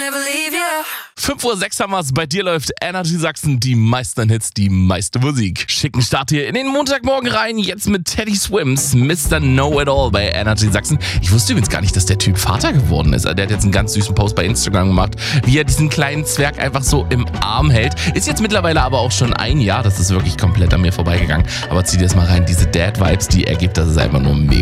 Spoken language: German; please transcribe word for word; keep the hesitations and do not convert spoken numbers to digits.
fünf Uhr sechs haben wir's. Bei dir läuft Energy Sachsen, die meisten Hits, die meiste Musik. Schicken Start hier in den Montagmorgen rein. Jetzt mit Teddy Swims, Mister Know-It-All bei Energy Sachsen. Ich wusste übrigens gar nicht, dass der Typ Vater geworden ist. Der hat jetzt einen ganz süßen Post bei Instagram gemacht, wie er diesen kleinen Zwerg einfach so im Arm hält. Ist jetzt mittlerweile aber auch schon ein Jahr. Das ist wirklich komplett an mir vorbeigegangen. Aber zieh dir das mal rein. Diese Dad-Vibes, die er gibt, das ist einfach nur mega.